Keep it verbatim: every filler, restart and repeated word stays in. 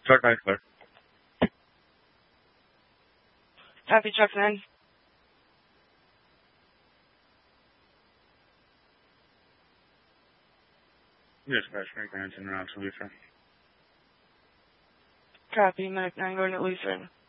Truck nine clear. Copy, truck nine. Dispatch, make nine, ten round to Lutheran. Copy, Medic nine going to Lutheran.